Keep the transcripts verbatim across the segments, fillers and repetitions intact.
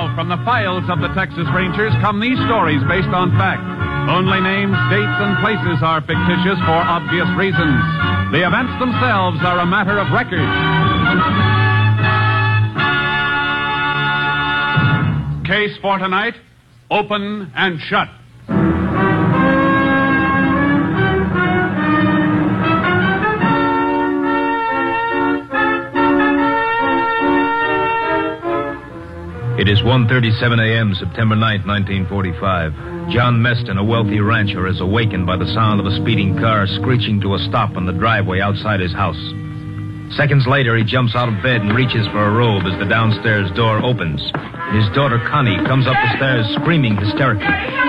Now, from the files of the Texas Rangers come these stories based on fact. Only names, dates, and places are fictitious for obvious reasons. The events themselves are a matter of record. Case for tonight, Open and Shut. It is one thirty-seven a.m., September ninth, nineteen forty-five. John Meston, a wealthy rancher, is awakened by the sound of a speeding car screeching to a stop on the driveway outside his house. Seconds later, he jumps out of bed and reaches for a robe as the downstairs door opens. His daughter, Connie, comes up the stairs screaming hysterically.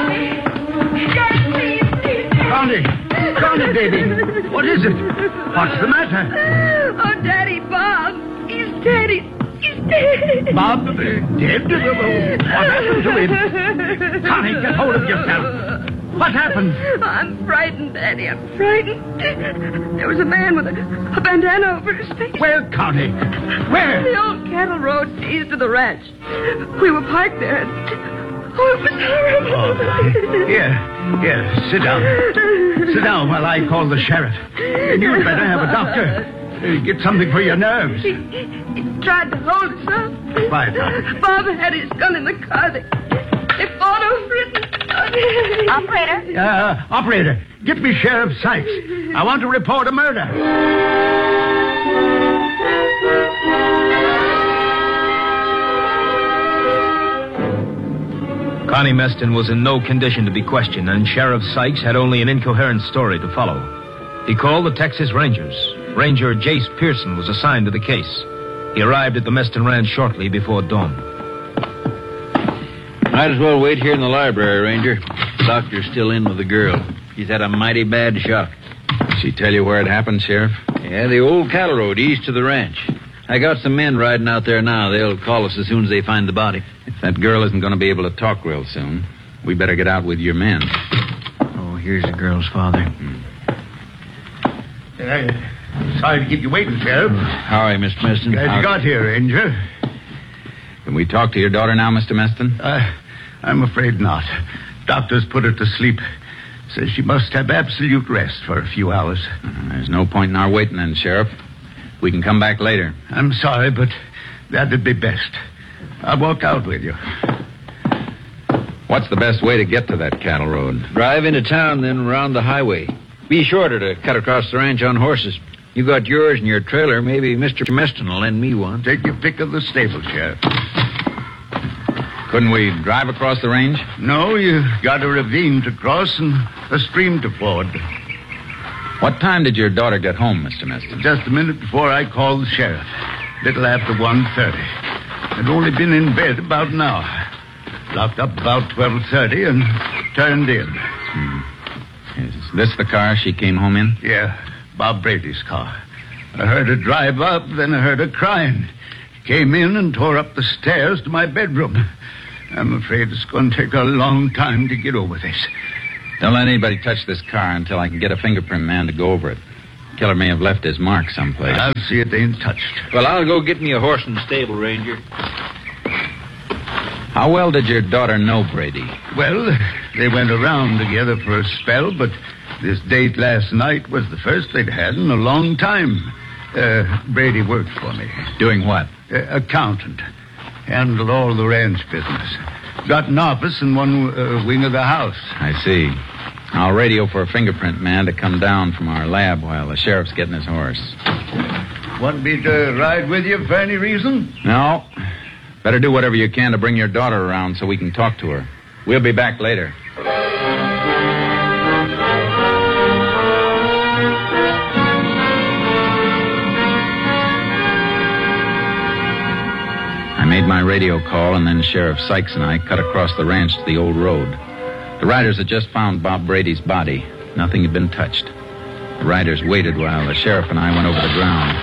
Connie! Connie, baby! What is it? What's the matter? Oh, Daddy, Bob. He's dead. He's, he's dead. Bob, uh, dead? What happened to him? Connie, get hold of yourself. What happened? I'm frightened, Daddy. I'm frightened. There was a man with a, a bandana over his face. Where, Connie? Where? The old cattle road east of the ranch. We were parked there and... Oh, it was horrible. Oh, here, here, sit down. Sit down while I call the sheriff. And you'd better have a doctor. Uh, get something for your nerves. He, he tried to hold us up. Quiet down. Bob had his gun in the car. They, they fought over it. Operator? Uh, operator, get me Sheriff Sykes. I want to report a murder. Connie Meston was in no condition to be questioned, and Sheriff Sykes had only an incoherent story to follow. He called the Texas Rangers. Ranger Jace Pearson was assigned to the case. He arrived at the Meston Ranch shortly before dawn. Might as well wait here in the library, Ranger. The doctor's still in with the girl. He's had a mighty bad shock. She tell you where it happened, Sheriff? Yeah, the old cattle road east of the ranch. I got some men riding out there now. They'll call us as soon as they find the body. If that girl isn't going to be able to talk real soon, we better get out with your men. Oh, here's the girl's father. Hmm. Uh, sorry to keep you waiting, Sheriff. How are you, Mister Meston? Glad you got here, Ranger. Can we talk to your daughter now, Mister Meston? Uh, I'm afraid not. Doctors put her to sleep. Says she must have absolute rest for a few hours. Uh, there's no point in our waiting then, Sheriff. We can come back later. I'm sorry, but that'd be best. I'll walk out with you. What's the best way to get to that cattle road? Drive into town, then around the highway. Be shorter to cut across the ranch on horses. You got yours and your trailer. Maybe Mister Meston will lend me one. Take your pick of the stable, Sheriff. Couldn't we drive across the range? No, you got a ravine to cross and a stream to ford. What time did your daughter get home, Mister Meston? Just a minute before I called the sheriff. Little after one thirty. I'd only been in bed about an hour. Locked up about twelve thirty and turned in. Hmm. Is this the car she came home in? Yeah, Bob Brady's car. I heard her drive up, then I heard her crying. Came in and tore up the stairs to my bedroom. I'm afraid it's going to take a long time to get over this. Don't let anybody touch this car until I can get a fingerprint man to go over it. Killer may have left his mark someplace. I'll see it ain't touched. Well, I'll go get me a horse in the stable, Ranger. How well did your daughter know Brady? Well, they went around together for a spell, but this date last night was the first they'd had in a long time. Uh, Brady worked for me. Doing what? Uh, accountant. Handled all the ranch business. Got an office in one uh, wing of the house. I see. I'll radio for a fingerprint man to come down from our lab while the sheriff's getting his horse. Want me to ride with you for any reason? No. Better do whatever you can to bring your daughter around so we can talk to her. We'll be back later. I made my radio call, and then Sheriff Sykes and I cut across the ranch to the old road. The riders had just found Bob Brady's body. Nothing had been touched. The riders waited while the sheriff and I went over the ground.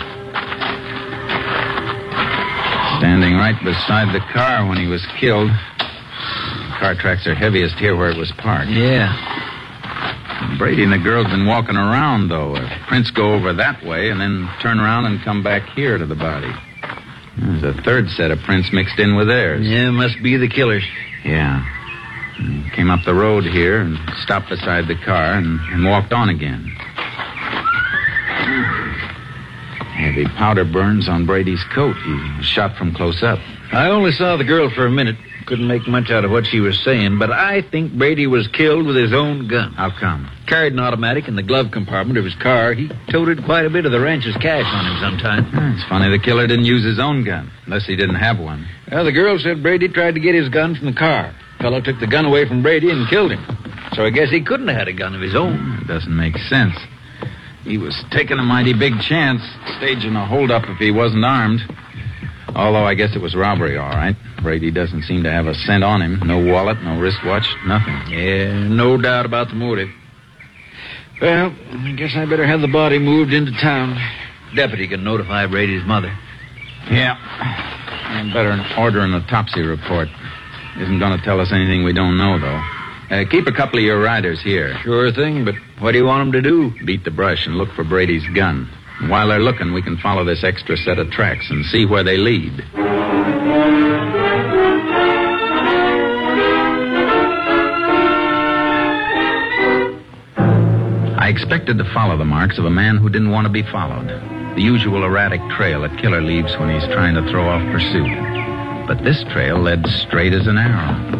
Standing right beside the car when he was killed. The car tracks are heaviest here where it was parked. Yeah. Brady and the girl's been walking around, though. Prints go over that way and then turn around and come back here to the body. There's a third set of prints mixed in with theirs. Yeah, must be the killers. Yeah. He came up the road here and stopped beside the car and, and walked on again. Heavy powder burns on Brady's coat. He was shot from close up. I only saw the girl for a minute. Couldn't make much out of what she was saying, but I think Brady was killed with his own gun. How come? Carried an automatic in the glove compartment of his car. He toted quite a bit of the ranch's cash on him sometime. It's funny the killer didn't use his own gun, unless he didn't have one. Well, the girl said Brady tried to get his gun from the car. Fellow took the gun away from Brady and killed him. So I guess he couldn't have had a gun of his own. It doesn't make sense. He was taking a mighty big chance, staging a holdup if he wasn't armed. Although I guess it was robbery, all right. Brady doesn't seem to have a cent on him. No wallet, no wristwatch, nothing. Yeah, no doubt about the motive. Well, I guess I better have the body moved into town. Deputy can notify Brady's mother. Yeah. And better order an autopsy report. Isn't going to tell us anything we don't know, though. Uh, keep a couple of your riders here. Sure thing, but what do you want them to do? Beat the brush and look for Brady's gun. And while they're looking, we can follow this extra set of tracks and see where they lead. I expected to follow the marks of a man who didn't want to be followed. The usual erratic trail a killer leaves when he's trying to throw off pursuit. But this trail led straight as an arrow.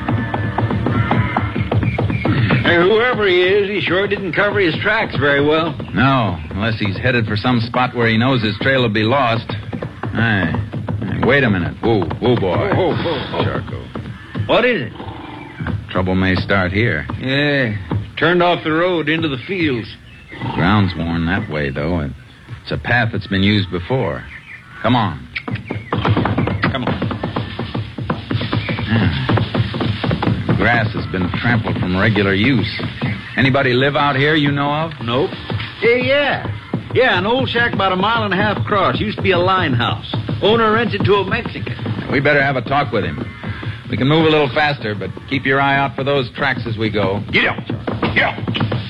Hey, whoever he is, he sure didn't cover his tracks very well. No, unless he's headed for some spot where he knows his trail will be lost. Hey, hey wait a minute. Whoa, whoa, boy. Whoa, whoa, whoa. Charco. What is it? Trouble may start here. Yeah, turned off the road into the fields. The ground's worn that way, though. It's a path that's been used before. Come on. Come on. Yeah. The grass has been trampled from regular use. Anybody live out here you know of? Nope. Yeah, yeah. Yeah, an old shack about a mile and a half across. Used to be a line house. Owner rented to a Mexican. We better have a talk with him. We can move a little faster, but keep your eye out for those tracks as we go. Get up. Get up.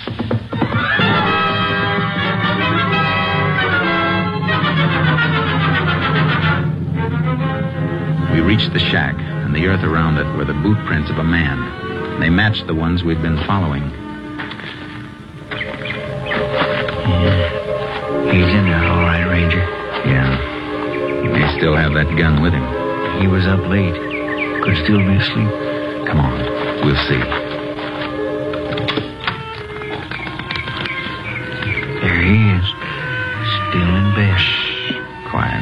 We reached the shack, and the earth around it were the boot prints of a man. They matched the ones we'd been following. Yeah. He's in there, all right, Ranger. Yeah. He may still have that gun with him. He was up late. Could still be asleep. Come on. We'll see. There he is. Still in bed. Shh. Quiet.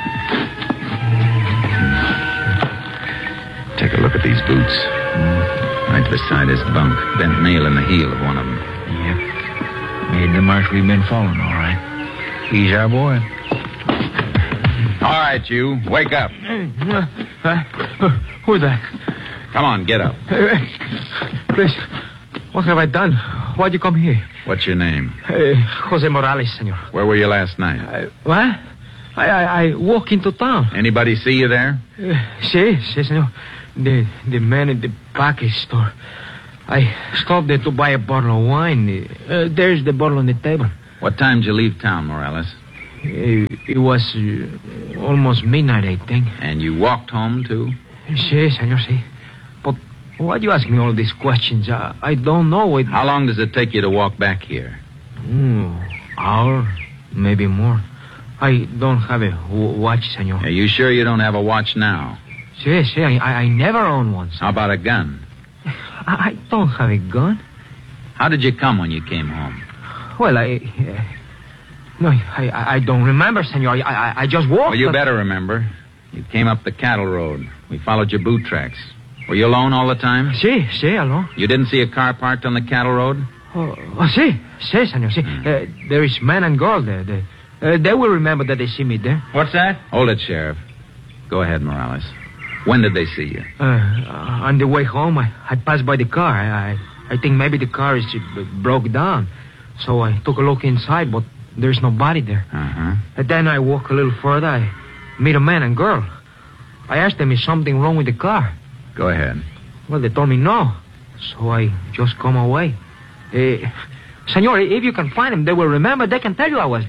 Take a look at these boots. Mm. Right beside his bunk. Bent nail in the heel of one of them. Yep. Made the mark we've been following, all right. He's our boy. All right, you. Wake up. Uh, uh, who's that? Come on, get up. Uh, please, what have I done? Why'd you come here? What's your name? Uh, Jose Morales, senor. Where were you last night? Uh, what? I, I I walk into town. Anybody see you there? Uh, sí, sí, senor. The, the man at the package store. I stopped there to buy a bottle of wine. Uh, there's the bottle on the table. What time did you leave town, Morales? It, it was uh, almost midnight, I think. And you walked home, too? Sí, senor, sí. But why do you ask me all these questions? I, I don't know. It... How long does it take you to walk back here? Mm, hour, maybe more. I don't have a w- watch, senor. Are you sure you don't have a watch now? Sí, sí, I, I never owned one. How about a gun? I, I don't have a gun. How did you come when you came home? Well, I... Uh, no, I, I I don't remember, senor. I, I, I just walked... Well, you but... better remember. You came up the cattle road. We followed your boot tracks. Were you alone all the time? Sí, sí, alone. You didn't see a car parked on the cattle road? Oh, oh sí, sí, senor, sí. Mm. Uh, there is man and girl there. They, uh, they will remember that they see me there. What's that? Hold it, Sheriff. Go ahead, Morales. When did they see you? Uh, uh, on the way home, I, I passed by the car. I, I I think maybe the car is uh, broke down. So I took a look inside, but there's nobody there. Uh-huh. And then I walk a little further. I meet a man and girl. I asked them, is something wrong with the car? Go ahead. Well, they told me no. So I just come away. Uh, senor, if you can find them, they will remember. They can tell you I was there.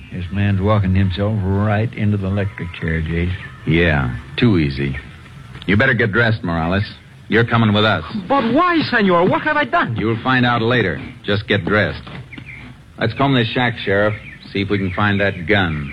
This man's walking himself right into the electric chair, Jace. Yeah, too easy. You better get dressed, Morales. You're coming with us. But why, senor? What have I done? You'll find out later. Just get dressed. Let's comb this shack, Sheriff. See if we can find that gun.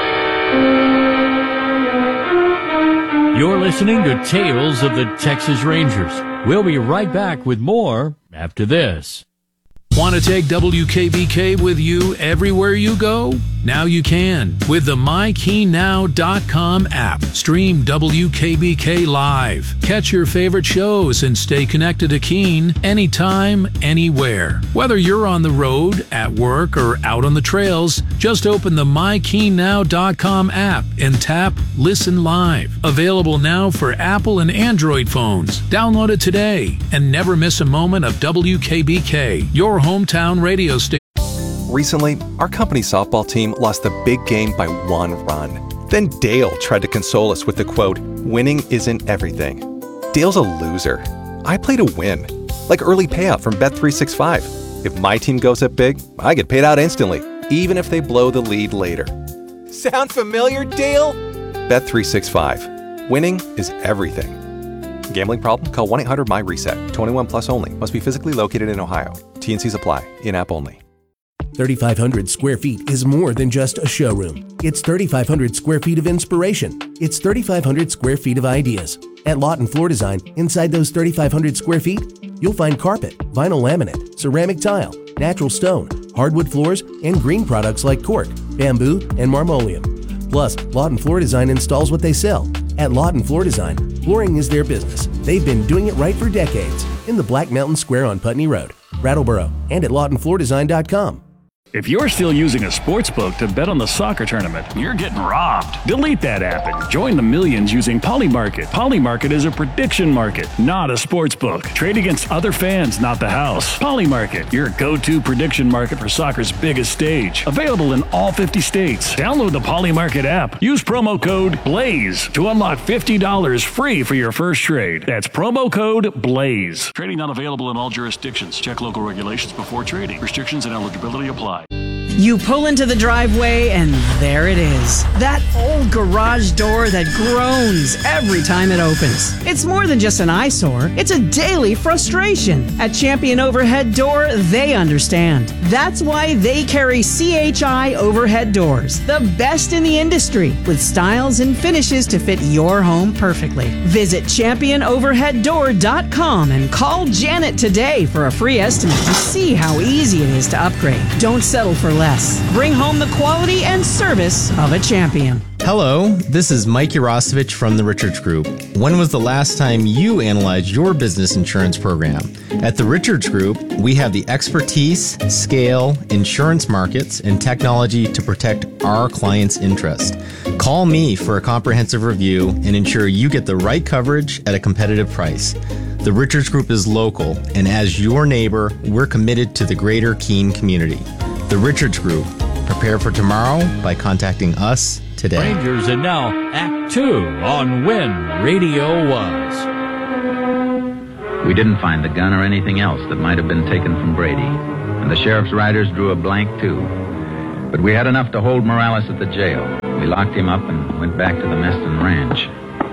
You're listening to Tales of the Texas Rangers. We'll be right back with more after this. Want to take W K B K with you everywhere you go? Now you can with the my key now dot com app. Stream W K B K live. Catch your favorite shows and stay connected to Keene anytime, anywhere. Whether you're on the road, at work, or out on the trails, just open the my key now dot com app and tap Listen Live. Available now for Apple and Android phones. Download it today and never miss a moment of W K B K, your hometown radio station. Recently, our company softball team lost the big game by one run. Then Dale tried to console us with the quote, "Winning isn't everything." Dale's a loser. I play to win. Like early payout from Bet three sixty-five. If my team goes up big, I get paid out instantly, even if they blow the lead later. Sound familiar, Dale? Bet three sixty-five. Winning is everything. Gambling problem? Call one eight hundred M Y reset. twenty-one plus only. Must be physically located in Ohio. T and Cs apply. In-app only. thirty-five hundred square feet is more than just a showroom. It's thirty-five hundred square feet of inspiration. It's thirty-five hundred square feet of ideas. At Lawton Floor Design, inside those thirty-five hundred square feet, you'll find carpet, vinyl laminate, ceramic tile, natural stone, hardwood floors, and green products like cork, bamboo, and marmoleum. Plus, Lawton Floor Design installs what they sell. At Lawton Floor Design, flooring is their business. They've been doing it right for decades. In the Black Mountain Square on Putney Road, Brattleboro, and at lawton floor design dot com. If you're still using a sports book to bet on the soccer tournament, you're getting robbed. Delete that app and join the millions using Polymarket. Polymarket is a prediction market, not a sports book. Trade against other fans, not the house. Polymarket, your go-to prediction market for soccer's biggest stage. Available in all fifty states. Download the Polymarket app. Use promo code BLAZE to unlock fifty dollars free for your first trade. That's promo code BLAZE. Trading not available in all jurisdictions. Check local regulations before trading. Restrictions and eligibility apply. You pull into the driveway, and there it is. That old garage door that groans every time it opens. It's more than just an eyesore. It's a daily frustration. At Champion Overhead Door, they understand. That's why they carry C H I Overhead Doors, the best in the industry, with styles and finishes to fit your home perfectly. Visit champion overhead door dot com and call Janet today for a free estimate to see how easy it is to upgrade. Don't settle for less. Bring home the quality and service of a champion. Hello, this is Mike Yarosevich from the Richards Group. When was the last time you analyzed your business insurance program? At the Richards Group, we have the expertise, scale, insurance markets, and technology to protect our clients' interest. Call me for a comprehensive review and ensure you get the right coverage at a competitive price. The Richards Group is local, and as your neighbor, we're committed to the greater Keene community. The Richards Group. Prepare for tomorrow by contacting us today. Rangers, and now Act Two on When Radio Was. We didn't find the gun or anything else that might have been taken from Brady, and the sheriff's riders drew a blank too. But we had enough to hold Morales at the jail. We locked him up and went back to the Meston Ranch.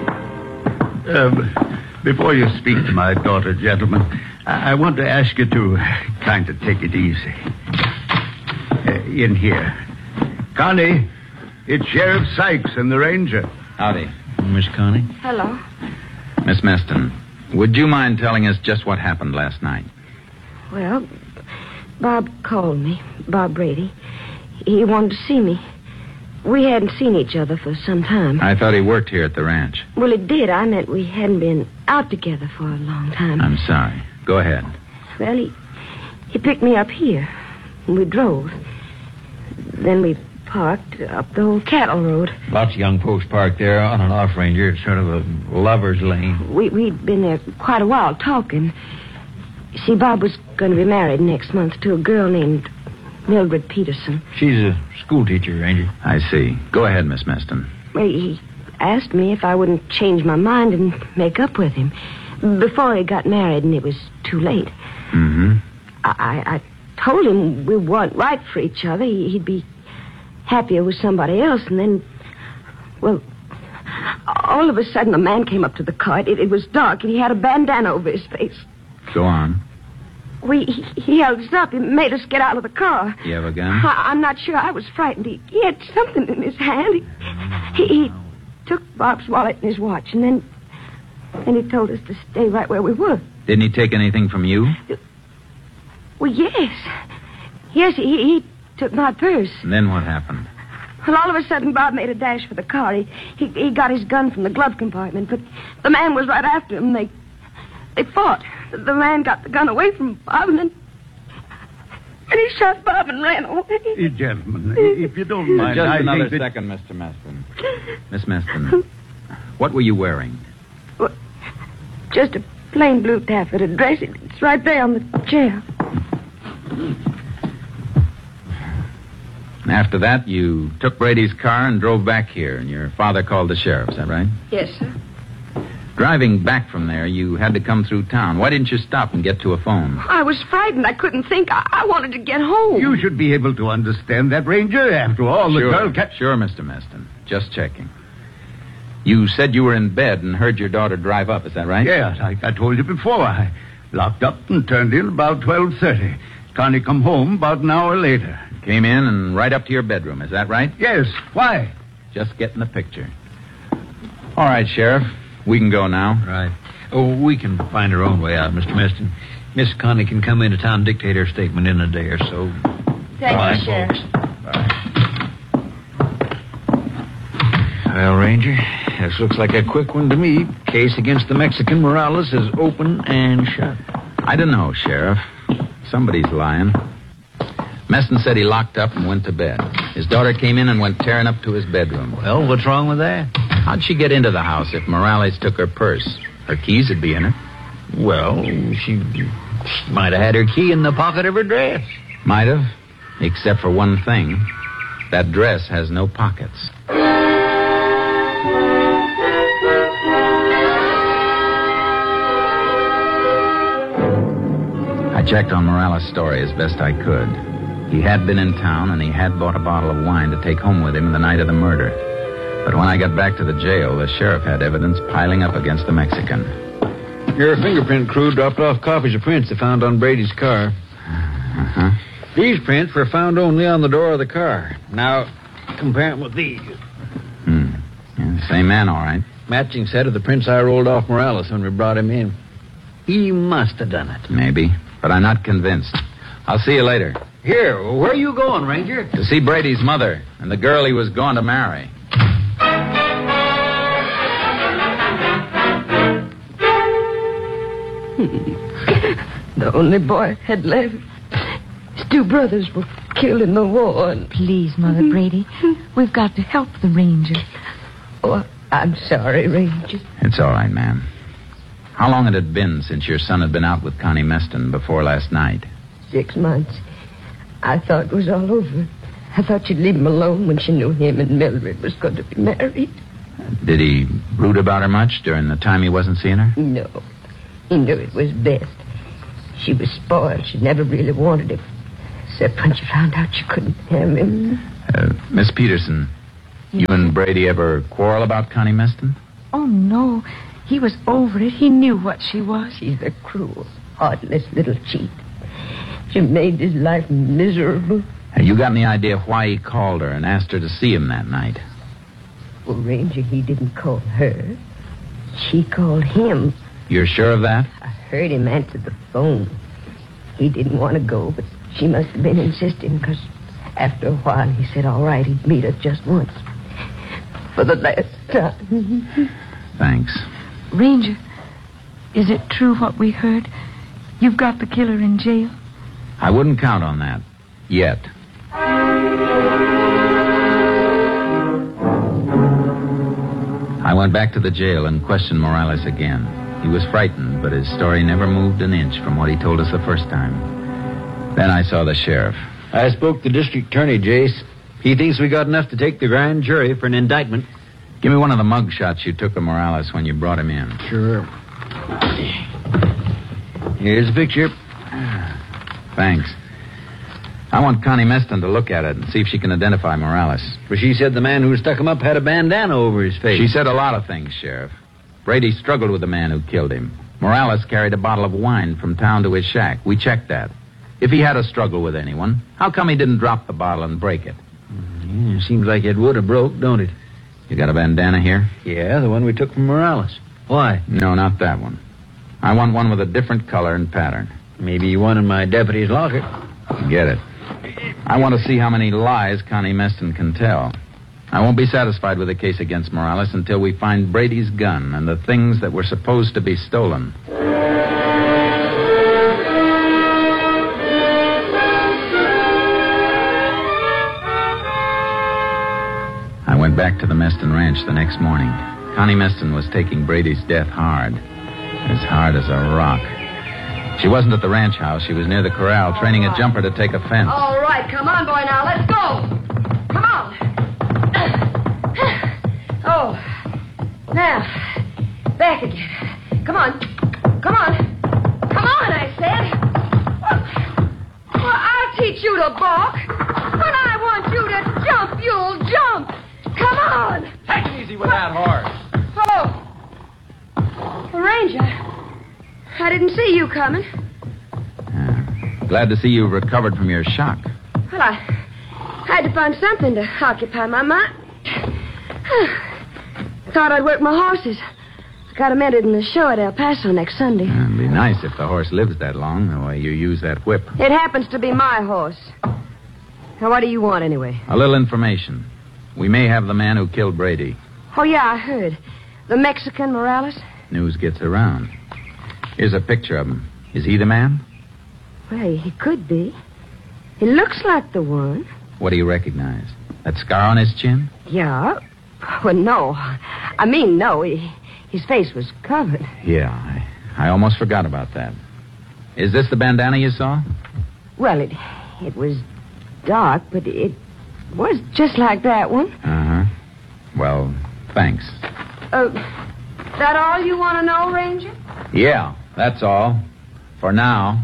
Uh, before you speak to my daughter, gentlemen, I, I want to ask you to kind of take it easy. Uh, in here. Connie, it's Sheriff Sykes and the Ranger. Howdy. Miss Connie? Hello. Miss Meston, would you mind telling us just what happened last night? Well, Bob called me, Bob Brady. He wanted to see me. We hadn't seen each other for some time. I thought he worked here at the ranch. Well, it did. I meant we hadn't been out together for a long time. I'm sorry. Go ahead. Well, he, he picked me up here, and we drove. Then we parked up the old cattle road. Lots of young folks parked there on and off, Ranger. It's sort of a lover's lane. We, we'd been there quite a while talking. See, Bob was going to be married next month to a girl named Mildred Peterson. She's a school teacher, Ranger. I see. Go ahead, Miss Meston. Well, he asked me if I wouldn't change my mind and make up with him before he got married, and it was too late. Mm-hmm. I, I told him we weren't right for each other. He'd be happy it was somebody else, and then, well, all of a sudden a man came up to the car. It, it was dark, and he had a bandana over his face. Go on. We, he, he held us up. He made us get out of the car. You have a gun? I, I'm not sure. I was frightened. He, he had something in his hand. He, he, he took Bob's wallet and his watch, and then, then he told us to stay right where we were. Didn't he take anything from you? Well, yes. Yes, he, he took my purse. And then what happened? Well, all of a sudden, Bob made a dash for the car. He, he, he got his gun from the glove compartment, but the man was right after him. They, they fought. The man got the gun away from Bob, and then... And he shot Bob and ran away. Hey, gentlemen, if you don't mind... Just I another think that- second, Mister Meston. Miss Meston, what were you wearing? Well, just a plain blue taffeta dress. It's right there on the chair. After that, you took Brady's car and drove back here, and your father called the sheriff, is that right? Yes, sir. Driving back from there, you had to come through town. Why didn't you stop and get to a phone? I was frightened. I couldn't think. I, I wanted to get home. You should be able to understand that, Ranger. After all, the sure, girl... Ca- sure, Mister Meston. Just checking. You said you were in bed and heard your daughter drive up, is that right? Yes, like I told you before. I locked up and turned in about twelve thirty. Connie come home about an hour later. Came in and right up to your bedroom, is that right? Yes. Why? Just getting the picture. All right, Sheriff. We can go now. Right. Oh, we can find our own way out, Mister Meston. Miss Connie can come into town and dictate her statement in a day or so. Thank Bye, you, Sheriff. Well, Ranger, this looks like a quick one to me. Case against the Mexican Morales is open and shut. I don't know, Sheriff. Somebody's lying. Meston said he locked up and went to bed. His daughter came in and went tearing up to his bedroom. Well, what's wrong with that? How'd she get into the house if Morales took her purse? Her keys would be in it. Well, she might have had her key in the pocket of her dress. Might have, except for one thing. That dress has no pockets. I checked on Morales' story as best I could. He had been in town, and he had bought a bottle of wine to take home with him the night of the murder. But when I got back to the jail, the sheriff had evidence piling up against the Mexican. Your fingerprint crew dropped off copies of prints they found on Brady's car. Uh-huh. These prints were found only on the door of the car. Now, compare them with these. Hmm. Yeah, same man, all right. Matching set of the prints I rolled off Morales when we brought him in. He must have done it. Maybe, but I'm not convinced. I'll see you later. Here, where are you going, Ranger? To see Brady's mother and the girl he was going to marry. The only boy I had left. His two brothers were killed in the war. And... Please, Mother Brady, we've got to help the Ranger. Oh, I'm sorry, Ranger. It's all right, ma'am. How long had it been since your son had been out with Connie Meston before last night? Six months. I thought it was all over. I thought she'd leave him alone when she knew him and Mildred was going to be married. Did he brood about her much during the time he wasn't seeing her? No. He knew it was best. She was spoiled. She never really wanted him. Except when she found out she couldn't have him. Uh, Miss Peterson, yes. You and Brady ever quarrel about Connie Meston? Oh, no. He was over it. He knew what she was. She's a cruel, heartless little cheat. She made his life miserable. Have you got any idea why he called her and asked her to see him that night? Well, Ranger, he didn't call her. She called him. You're sure of that? I heard him answer the phone. He didn't want to go, but she must have been insisting, because after a while he said all right, he'd meet her just once. For the last time. Thanks. Ranger, is it true what we heard? You've got the killer in jail? I wouldn't count on that. Yet. I went back to the jail and questioned Morales again. He was frightened, but his story never moved an inch from what he told us the first time. Then I saw the sheriff. I spoke to District Attorney, Jace. He thinks we got enough to take the grand jury for an indictment. Give me one of the mug shots you took of Morales when you brought him in. Sure. Here's the picture. Thanks. I want Connie Meston to look at it and see if she can identify Morales. But she said the man who stuck him up had a bandana over his face. She said a lot of things, Sheriff. Brady struggled with the man who killed him. Morales carried a bottle of wine from town to his shack. We checked that. If he had a struggle with anyone, how come he didn't drop the bottle and break it? Yeah, seems like it would have broke, don't it? You got a bandana here? Yeah, the one we took from Morales. Why? No, not that one. I want one with a different color and pattern. Maybe one in my deputy's locker. Get it. I want to see how many lies Connie Meston can tell. I won't be satisfied with the case against Morales until we find Brady's gun and the things that were supposed to be stolen. I went back to the Meston Ranch the next morning. Connie Meston was taking Brady's death hard. As hard as a rock. She wasn't at the ranch house. She was near the corral, training a jumper to take a fence. All right, come on, boy, now. Let's go. Come on. Oh. Now, back again. Come on. Come on. Come on, I said. Well, I'll teach you to balk. When I want you to jump, you'll jump. Come on. Take it easy with that horse. Oh. Well, Ranger, I didn't see you coming. Yeah. Glad to see you recovered from your shock. Well, I had to find something to occupy my mind. Thought I'd work my horses. Got 'em entered in the show at El Paso next Sunday. It'd be nice if the horse lives that long, the way you use that whip. It happens to be my horse. Now, what do you want, anyway? A little information. We may have the man who killed Brady. Oh, yeah, I heard. The Mexican Morales? News gets around. Here's a picture of him. Is he the man? Well, he could be. He looks like the one. What do you recognize? That scar on his chin? Yeah. Well, no. I mean, no. He, his face was covered. Yeah, I, I almost forgot about that. Is this the bandana you saw? Well, it it was dark, but it was just like that one. Uh-huh. Well, thanks. Uh, that all you want to know, Ranger? Yeah, that's all. For now.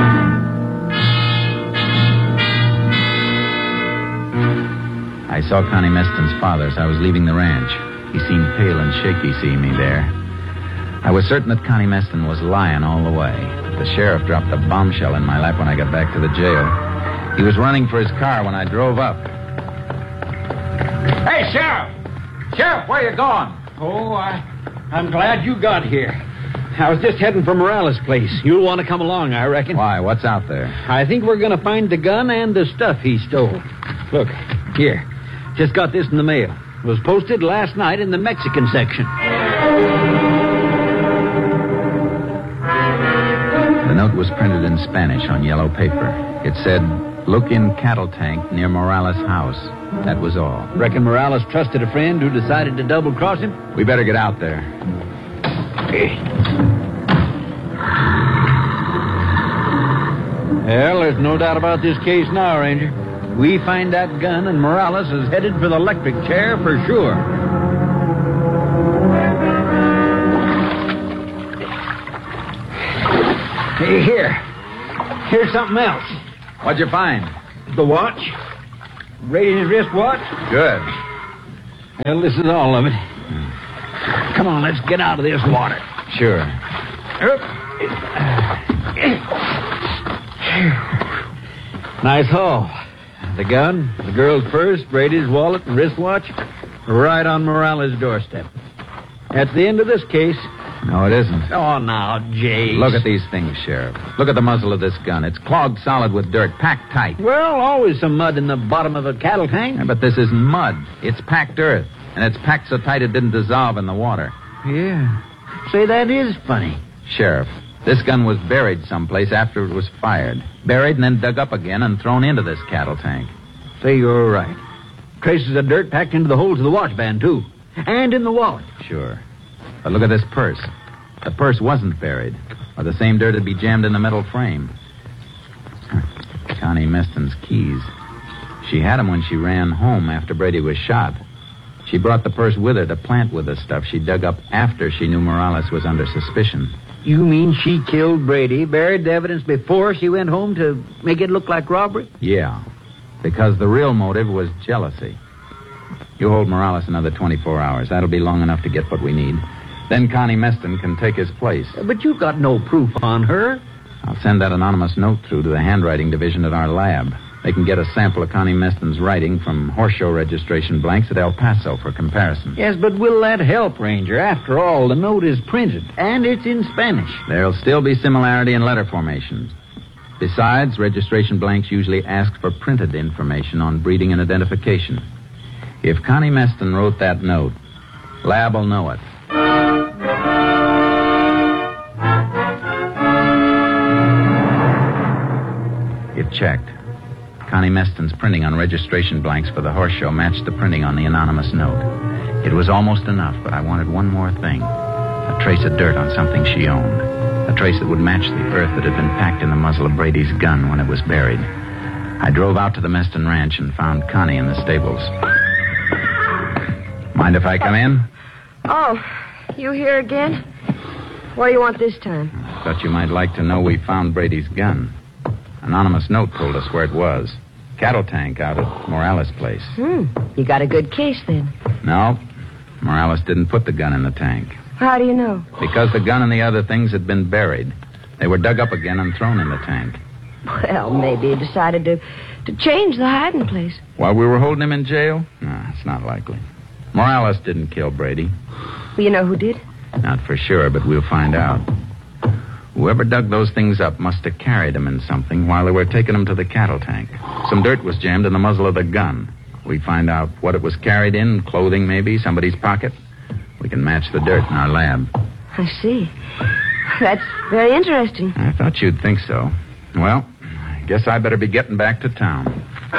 I saw Connie Meston's father as I was leaving the ranch. He seemed pale and shaky seeing me there. I was certain that Connie Meston was lying all the way. The sheriff dropped a bombshell in my lap when I got back to the jail. He was running for his car when I drove up. Hey, Sheriff! Sheriff, where you going? Oh, I, I'm glad you got here. I was just heading for Morales' place. You'll want to come along, I reckon. Why? What's out there? I think we're going to find the gun and the stuff he stole. Look, here. Just got this in the mail. It was posted last night in the Mexican section. The note was printed in Spanish on yellow paper. It said, "Look in cattle tank near Morales' house." That was all. Reckon Morales trusted a friend who decided to double-cross him? We better get out there. Well, there's no doubt about this case now, Ranger. We find that gun, and Morales is headed for the electric chair for sure. Hey, here. Here's something else. What'd you find? The watch. Brady's wristwatch. Good. Well, this is all of it. Come on, let's get out of this water. Sure. Nice haul. The gun, the girl's purse, Brady's wallet, and wristwatch, right on Morales' doorstep. At the end of this case... No, it isn't. Oh, now, Jay. Look at these things, Sheriff. Look at the muzzle of this gun. It's clogged solid with dirt, packed tight. Well, always some mud in the bottom of a cattle tank. Yeah, but this isn't mud. It's packed earth. And it's packed so tight it didn't dissolve in the water. Yeah. Say, that is funny. Sheriff, this gun was buried someplace after it was fired. Buried and then dug up again and thrown into this cattle tank. Say, you're right. Traces of dirt packed into the holes of the watch band, too. And in the wallet. Sure. But look at this purse. The purse wasn't buried, or the same dirt would be jammed in the metal frame. Connie Meston's keys. She had them when she ran home after Brady was shot. She brought the purse with her to plant with the stuff she dug up after she knew Morales was under suspicion. You mean she killed Brady, buried the evidence before she went home to make it look like robbery? Yeah, because the real motive was jealousy. You hold Morales another twenty-four hours. That'll be long enough to get what we need. Then Connie Meston can take his place. But you've got no proof on her. I'll send that anonymous note through to the handwriting division at our lab. They can get a sample of Connie Meston's writing from horse show registration blanks at El Paso for comparison. Yes, but will that help, Ranger? After all, the note is printed, and it's in Spanish. There'll still be similarity in letter formations. Besides, registration blanks usually ask for printed information on breeding and identification. If Connie Meston wrote that note, lab will know it. It checked. Connie Meston's printing on registration blanks for the horse show matched the printing on the anonymous note. It was almost enough, but I wanted one more thing. A trace of dirt on something she owned. A trace that would match the earth that had been packed in the muzzle of Brady's gun when it was buried. I drove out to the Meston ranch and found Connie in the stables. Mind if I come in? Oh, you here again? What do you want this time? Thought you might like to know we found Brady's gun. Anonymous note told us where it was. Cattle tank out at Morales' place. Hmm. You got a good case then. No. Morales didn't put the gun in the tank. How do you know? Because the gun and the other things had been buried. They were dug up again and thrown in the tank. Well, maybe he decided to, to change the hiding place. While we were holding him in jail? No, it's not likely. Morales didn't kill Brady. Well, you know who did? Not for sure, but we'll find out. Whoever dug those things up must have carried them in something while they were taking them to the cattle tank. Some dirt was jammed in the muzzle of the gun. We find out what it was carried in, clothing maybe, somebody's pocket. We can match the dirt in our lab. I see. That's very interesting. I thought you'd think so. Well, I guess I better be getting back to town.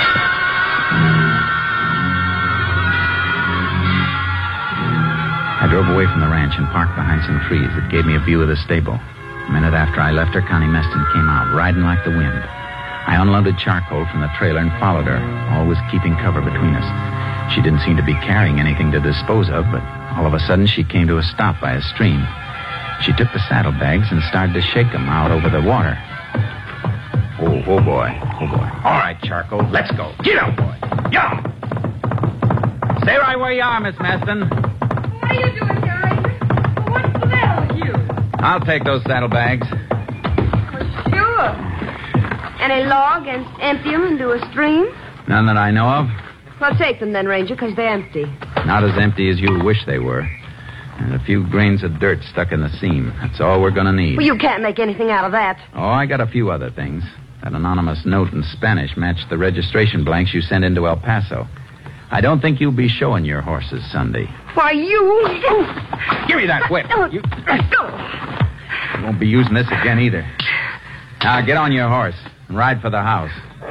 I drove away from the ranch and parked behind some trees that gave me a view of the stable. A minute after I left her, Connie Meston came out, riding like the wind. I unloaded charcoal from the trailer and followed her, always keeping cover between us. She didn't seem to be carrying anything to dispose of, but all of a sudden she came to a stop by a stream. She took the saddlebags and started to shake them out over the water. Oh, oh, boy. Oh, boy. All right, Charcoal, let's go. Get out, boy. Yeah. Stay right where you are, Miss Meston. What are you doing here, Ranger? What's the matter with you? I'll take those saddlebags. Sure. Any log and empty them into a stream? None that I know of. Well, take them then, Ranger, because they're empty. Not as empty as you wish they were. And a few grains of dirt stuck in the seam. That's all we're going to need. Well, you can't make anything out of that. Oh, I got a few other things. That anonymous note in Spanish matched the registration blanks you sent into El Paso. I don't think you'll be showing your horses Sunday. Why, you... Give me that whip. You... You won't be using this again either. Now, get on your horse and ride for the house.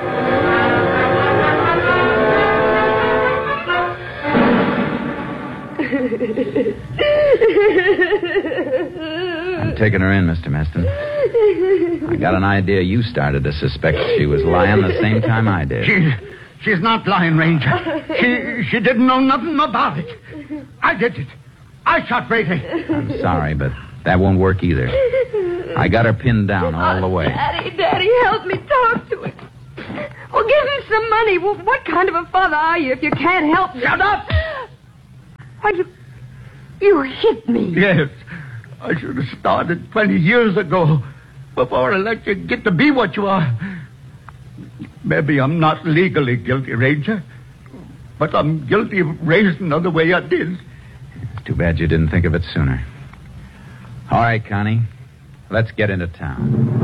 I'm taking her in, Mister Meston. I got an idea you started to suspect she was lying the same time I did. She, she's not lying, Ranger. She, she didn't know nothing about it. I did it. I shot Brady. I'm sorry, but that won't work either. I got her pinned down all the way. Daddy, Daddy, help me talk to him. Well, give him some money. Well, what kind of a father are you if you can't help me? Shut up! Why, you... You hit me. Yes. I should have started twenty years ago, before I let you get to be what you are. Maybe I'm not legally guilty, Ranger, but I'm guilty of raising her the way I did. Too bad you didn't think of it sooner. All right, Connie. Let's get into town.